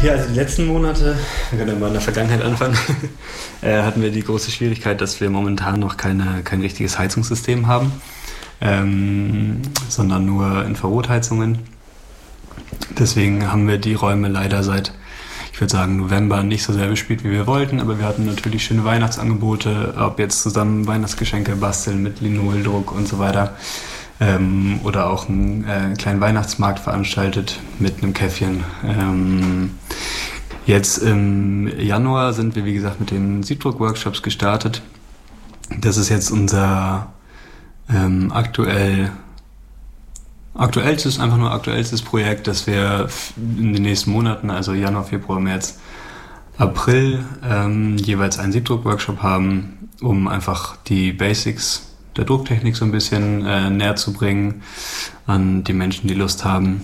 Ja, also die letzten Monate, wir können mal in der Vergangenheit anfangen, hatten wir die große Schwierigkeit, dass wir momentan noch kein richtiges Heizungssystem haben, sondern nur Infrarotheizungen. Deswegen haben wir die Räume leider seit, ich würde sagen, November nicht so sehr bespielt, wie wir wollten, aber wir hatten natürlich schöne Weihnachtsangebote, ob jetzt zusammen Weihnachtsgeschenke basteln mit Linoldruck und so weiter. Oder auch einen kleinen Weihnachtsmarkt veranstaltet mit einem Käffchen. Jetzt im Januar sind wir, wie gesagt, mit den Siebdruck-Workshops gestartet. Das ist jetzt unser aktuellstes Projekt, das wir in den nächsten Monaten, also Januar, Februar, März, April, jeweils einen Siebdruck-Workshop haben, um einfach die Basics der Drucktechnik so ein bisschen näher zu bringen an die Menschen, die Lust haben.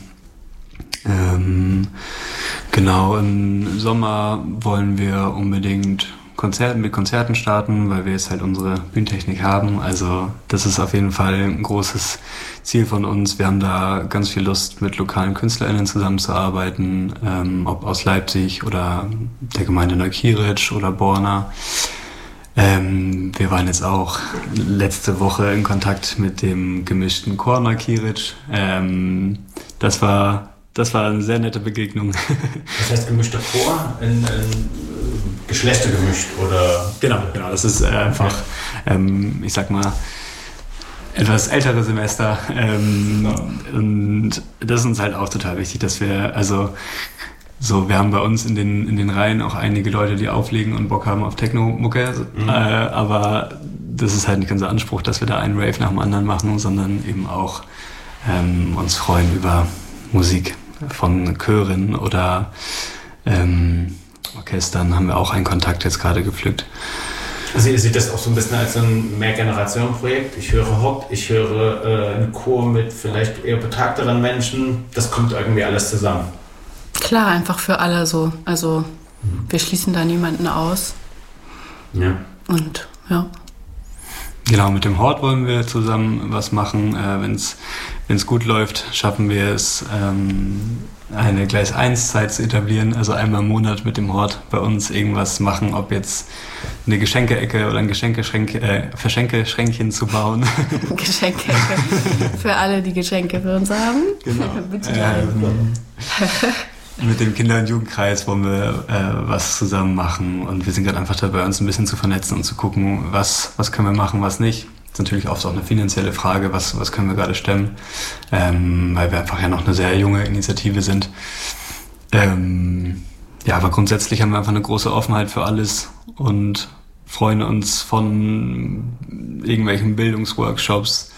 Genau, im Sommer wollen wir unbedingt mit Konzerten starten, weil wir jetzt halt unsere Bühnentechnik haben. Also das ist auf jeden Fall ein großes Ziel von uns. Wir haben da ganz viel Lust, mit lokalen KünstlerInnen zusammenzuarbeiten, ob aus Leipzig oder der Gemeinde Neukieritzsch oder Borna. Wir waren jetzt auch letzte Woche in Kontakt mit dem gemischten Chor Neukieritzsch. Das war eine sehr nette Begegnung. Das heißt gemischter Chor in Geschlechter gemischt, oder? Genau. Das ist einfach, ich sag mal, etwas ältere Semester. Und das ist uns halt auch total wichtig, dass wir, wir haben bei uns in den Reihen auch einige Leute, die auflegen und Bock haben auf Techno-Mucke, aber das ist halt nicht unser Anspruch, dass wir da einen Rave nach dem anderen machen, sondern eben auch uns freuen über Musik von Chören oder Orchestern. Haben wir auch einen Kontakt jetzt gerade gepflückt. Also ihr seht das auch so ein bisschen als ein Mehrgenerationen-Projekt. Ich höre Rock, ich höre einen Chor mit vielleicht eher betagteren Menschen. Das kommt irgendwie alles zusammen. Klar, einfach für alle so. Also wir schließen da niemanden aus. Ja. Und ja. Genau, mit dem Hort wollen wir zusammen was machen. Wenn es gut läuft, schaffen wir es, eine Gleis-1-Zeit zu etablieren. Also einmal im Monat mit dem Hort bei uns irgendwas machen, ob jetzt eine Geschenke-Ecke oder ein Verschenke-Schränkchen zu bauen. Geschenke-Ecke für alle, die Geschenke für uns haben. Genau. Bitte mit dem Kinder- und Jugendkreis wollen wir was zusammen machen und wir sind gerade einfach dabei, uns ein bisschen zu vernetzen und zu gucken, was können wir machen, was nicht. Das ist natürlich oft auch eine finanzielle Frage, was können wir gerade stemmen, weil wir einfach ja noch eine sehr junge Initiative sind. Aber grundsätzlich haben wir einfach eine große Offenheit für alles und freuen uns von irgendwelchen Bildungsworkshops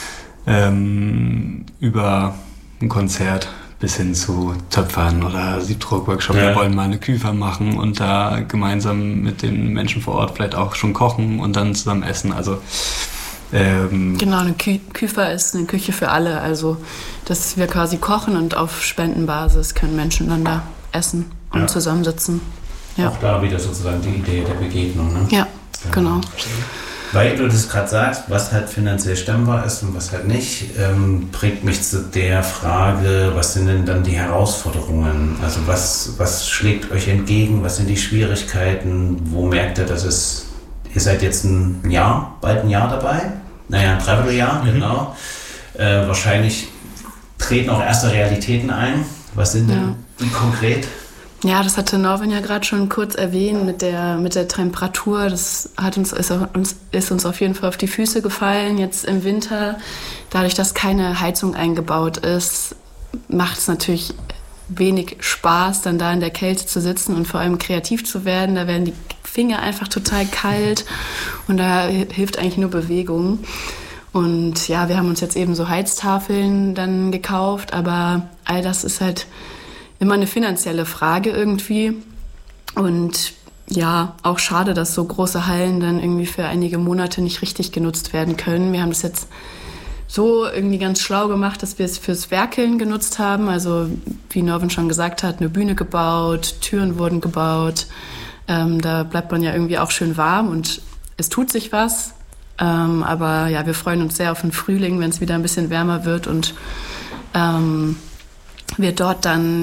über ein Konzert bis hin zu Töpfern oder Siebdruck-Workshop. Ja. Wir wollen mal eine Küfer machen und da gemeinsam mit den Menschen vor Ort vielleicht auch schon kochen und dann zusammen essen. Also genau, eine Küfer ist eine Küche für alle. Also dass wir quasi kochen und auf Spendenbasis können Menschen dann da essen und zusammensitzen. Ja. Auch da wieder sozusagen die Idee der Begegnung. Ne? Ja, genau. Weil du das gerade sagst, was halt finanziell stemmbar ist und was halt nicht, bringt mich zu der Frage, was sind denn dann die Herausforderungen? Also was schlägt euch entgegen? Was sind die Schwierigkeiten? Wo merkt ihr, ihr seid jetzt bald ein Jahr dabei? Naja, ein Dreivierteljahr, genau. Wahrscheinlich treten auch erste Realitäten ein. Was sind denn die konkret? Ja, das hatte Norvin ja gerade schon kurz erwähnt mit der Temperatur. Das ist uns auf jeden Fall auf die Füße gefallen jetzt im Winter. Dadurch, dass keine Heizung eingebaut ist, macht es natürlich wenig Spaß, dann da in der Kälte zu sitzen und vor allem kreativ zu werden. Da werden die Finger einfach total kalt und da hilft eigentlich nur Bewegung. Und ja, wir haben uns jetzt eben so Heiztafeln dann gekauft, aber all das ist halt immer eine finanzielle Frage irgendwie. Und ja, auch schade, dass so große Hallen dann irgendwie für einige Monate nicht richtig genutzt werden können. Wir haben das jetzt so irgendwie ganz schlau gemacht, dass wir es fürs Werkeln genutzt haben. Also wie Norvin schon gesagt hat, eine Bühne gebaut, Türen wurden gebaut. Da bleibt man ja irgendwie auch schön warm und es tut sich was. Aber ja, wir freuen uns sehr auf den Frühling, wenn es wieder ein bisschen wärmer wird und wir dort dann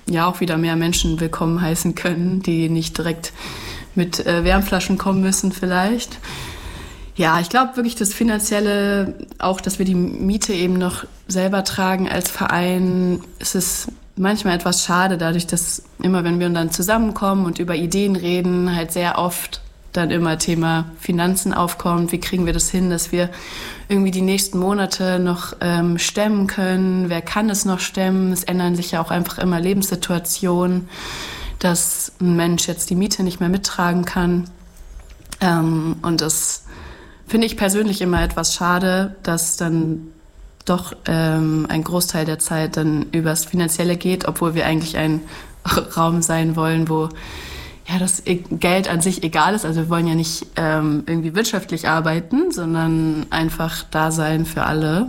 ja auch wieder mehr Menschen willkommen heißen können, die nicht direkt mit Wärmflaschen kommen müssen vielleicht. Ja, ich glaube wirklich das Finanzielle, auch dass wir die Miete eben noch selber tragen als Verein, es ist manchmal etwas schade, dadurch, dass immer, wenn wir dann zusammenkommen und über Ideen reden, halt sehr oft dann immer Thema Finanzen aufkommt. Wie kriegen wir das hin, dass wir irgendwie die nächsten Monate noch stemmen können? Wer kann es noch stemmen? Es ändern sich ja auch einfach immer Lebenssituationen, dass ein Mensch jetzt die Miete nicht mehr mittragen kann. Und das finde ich persönlich immer etwas schade, dass dann doch ein Großteil der Zeit dann übers Finanzielle geht, obwohl wir eigentlich ein Raum sein wollen, wo ja das Geld an sich egal ist. Also wir wollen ja nicht irgendwie wirtschaftlich arbeiten, sondern einfach da sein für alle.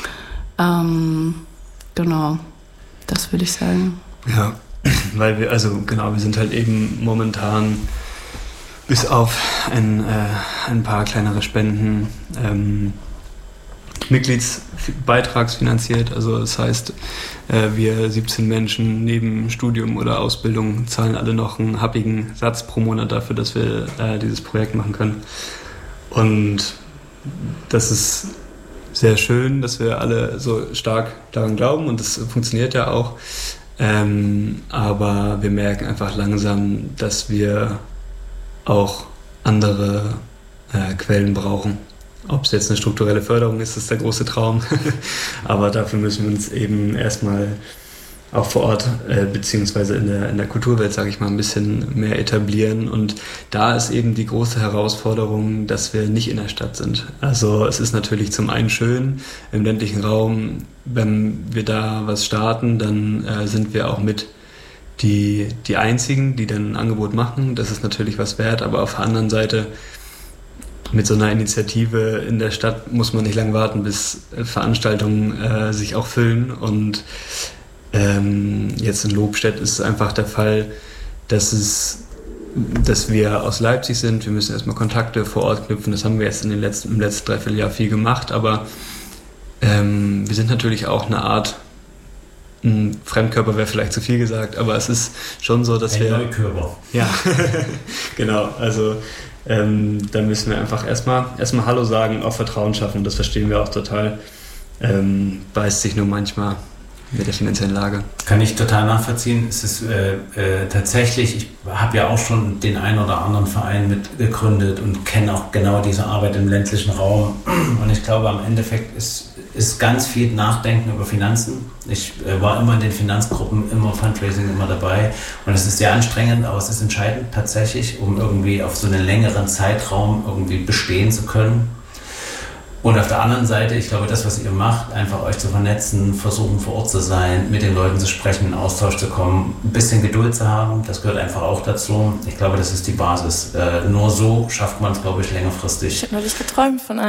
Genau, das würde ich sagen. Ja, weil wir sind halt eben momentan bis auf ein paar kleinere Spenden mitgliedsbeitragsfinanziert. Also das heißt, wir 17 Menschen neben Studium oder Ausbildung zahlen alle noch einen happigen Satz pro Monat dafür, dass wir dieses Projekt machen können. Und das ist sehr schön, dass wir alle so stark daran glauben und das funktioniert ja auch. Aber wir merken einfach langsam, dass wir auch andere Quellen brauchen. Ob es jetzt eine strukturelle Förderung ist, ist der große Traum. Aber dafür müssen wir uns eben erstmal auch vor Ort beziehungsweise in der Kulturwelt, sage ich mal, ein bisschen mehr etablieren. Und da ist eben die große Herausforderung, dass wir nicht in der Stadt sind. Also es ist natürlich zum einen schön im ländlichen Raum, wenn wir da was starten, dann sind wir auch mit die Einzigen, die dann ein Angebot machen. Das ist natürlich was wert, aber auf der anderen Seite mit so einer Initiative in der Stadt muss man nicht lange warten, bis Veranstaltungen sich auch füllen. Und jetzt in Lobstedt ist es einfach der Fall, dass wir aus Leipzig sind. Wir müssen erstmal Kontakte vor Ort knüpfen. Das haben wir jetzt im letzten Dreivierteljahr viel gemacht. Aber wir sind natürlich auch eine Art Fremdkörper wäre vielleicht zu viel gesagt, aber es ist schon so, dass wir... Ein Neukörper. Ja, genau. Also da müssen wir einfach erstmal Hallo sagen und auch Vertrauen schaffen. Das verstehen wir auch total. Beißt sich nur manchmal mit der finanziellen Lage. Kann ich total nachvollziehen. Es ist tatsächlich, ich habe ja auch schon den einen oder anderen Verein mitgegründet und kenne auch genau diese Arbeit im ländlichen Raum. Und ich glaube, am Endeffekt ist ganz viel Nachdenken über Finanzen. Ich war immer in den Finanzgruppen, immer Fundraising, immer dabei. Und es ist sehr anstrengend, aber es ist entscheidend tatsächlich, um irgendwie auf so einen längeren Zeitraum irgendwie bestehen zu können. Und auf der anderen Seite, ich glaube, das, was ihr macht, einfach euch zu vernetzen, versuchen vor Ort zu sein, mit den Leuten zu sprechen, in Austausch zu kommen, ein bisschen Geduld zu haben, das gehört einfach auch dazu. Ich glaube, das ist die Basis. Nur so schafft man es, glaube ich, längerfristig. Ich habe neulich geträumt von